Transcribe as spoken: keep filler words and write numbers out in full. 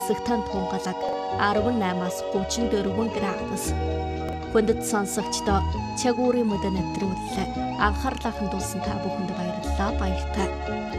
Сэгтэн тунгалаг арван наймаас гучин дөрвөн градус. Хүндэт сонсогчдоо чагуурын мөдө нэвтрүүлэлээ анхаарлаа хандуулсан та бүхэнд баярлалаа баяртай.